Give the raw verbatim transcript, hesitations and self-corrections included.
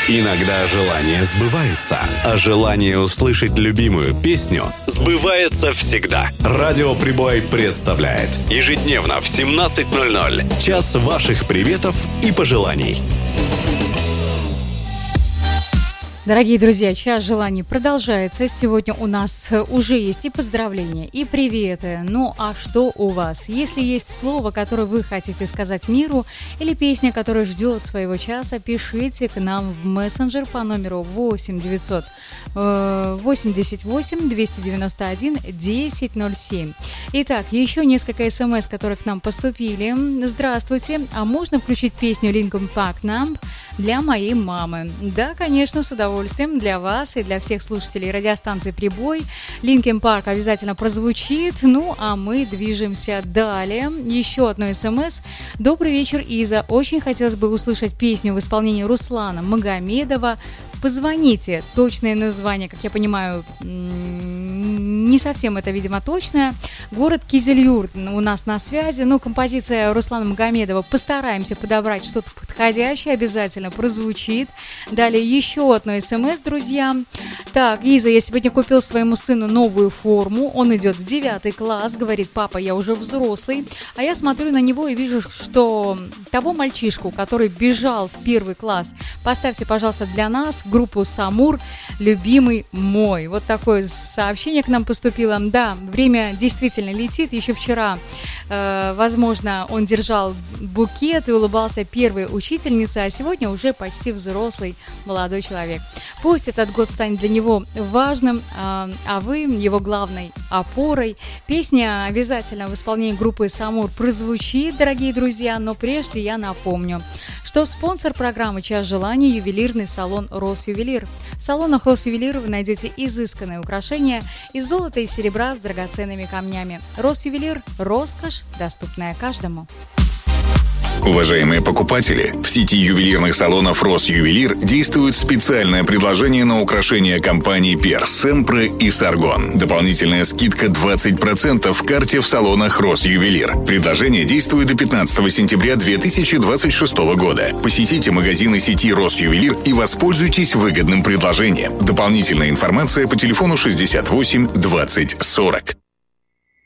Иногда желания сбываются, а желание услышать любимую песню сбывается всегда. Радио Прибой представляет ежедневно в семнадцать ноль ноль час ваших приветов и пожеланий. Дорогие друзья, час желаний продолжается. Сегодня у нас уже есть и поздравления, и приветы. Ну а что у вас? Если есть слово, которое вы хотите сказать миру, или песня, которая ждет своего часа, пишите к нам в мессенджер по номеру восемь девятьсот восемьдесят восемь двести девяносто один десять ноль семь. Итак, еще несколько смс, которые к нам поступили. Здравствуйте, а можно включить песню Linkin Park Numb для моей мамы? Да, конечно, с удовольствием. Для вас и для всех слушателей радиостанции «Прибой». Linkin Park обязательно прозвучит. Ну, а мы движемся далее. Еще одно смс. Добрый вечер, Иза. Очень хотелось бы услышать песню в исполнении Руслана Магомедова. Позвоните. Точное название, как я понимаю, не совсем это, видимо, точное. Город Кизилюрт у нас на связи. Ну, композиция Руслана Магомедова. Постараемся подобрать что-то подходящее. Обязательно прозвучит. Далее еще одно смс, друзья. Так, Иза, я сегодня купил своему сыну новую форму. Он идет в девятый класс. Говорит: папа, я уже взрослый. А я смотрю на него и вижу, что того мальчишку, который бежал в первый класс, поставьте, пожалуйста, для нас группу «Самур», «Любимый мой». Вот такое сообщение к нам поступило. Да, время действительно летит. Еще вчера, э, возможно, он держал букет и улыбался первой учительнице, а сегодня уже почти взрослый молодой человек. Пусть этот год станет для него важным, э, а вы его главной опорой. Песня обязательно в исполнении группы «Самур» прозвучит, дорогие друзья, но прежде я напомню, что спонсор программы «Час желаний» — ювелирный салон «Росювелир». В салонах «Росювелир» вы найдете изысканные украшения из золота и серебра с драгоценными камнями. «Росювелир» – роскошь, доступная каждому. Уважаемые покупатели, в сети ювелирных салонов «Росювелир» действует специальное предложение на украшения компаний «Перс», «Семпре» и «Саргон». Дополнительная скидка двадцать процентов в карте в салонах «Росювелир». Предложение действует до пятнадцатого сентября две тысячи двадцать шестого года. Посетите магазины сети «Росювелир» и воспользуйтесь выгодным предложением. Дополнительная информация по телефону шестьдесят восемь двадцать сорок.